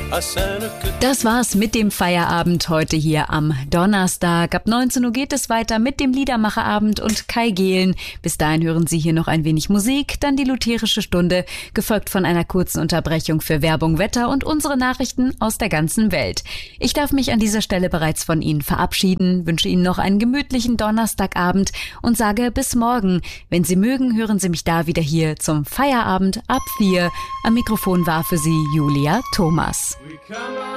Das war's mit dem Feierabend heute hier am Donnerstag. Ab 19 Uhr geht es weiter mit dem Liedermacherabend und Kai Gehlen. Bis dahin hören Sie hier noch ein wenig Musik, dann die lutherische Stunde, gefolgt von einer kurzen Unterbrechung für Werbung, Wetter und unsere Nachrichten aus der ganzen Welt. Ich darf mich an dieser Stelle bereits von Ihnen verabschieden, wünsche Ihnen noch einen gemütlichen Donnerstagabend und sage bis morgen. Wenn Sie mögen, hören Sie mich da wieder hier zum Feierabend ab 4. Am Mikrofon war für Sie Julia Thomas.